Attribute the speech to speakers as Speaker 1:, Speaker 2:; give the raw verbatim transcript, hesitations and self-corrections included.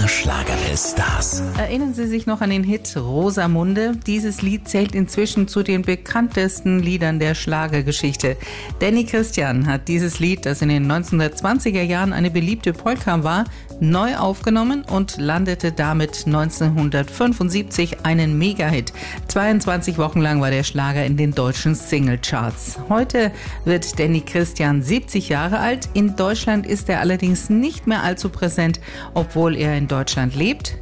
Speaker 1: Wiener Schlagerwelt-Stars.
Speaker 2: Erinnern Sie sich noch an den Hit Rosamunde? Dieses Lied zählt inzwischen zu den bekanntesten Liedern der Schlagergeschichte. Danny Christian hat dieses Lied, das in den neunzehnhundertzwanziger Jahren eine beliebte Polka war, neu aufgenommen und landete damit neunzehnhundertfünfundsiebzig einen Mega-Hit. zweiundzwanzig Wochen lang war der Schlager in den deutschen Singlecharts. Heute wird Danny Christian siebzig Jahre alt. In Deutschland ist er allerdings nicht mehr allzu präsent, obwohl er in Deutschland lebt,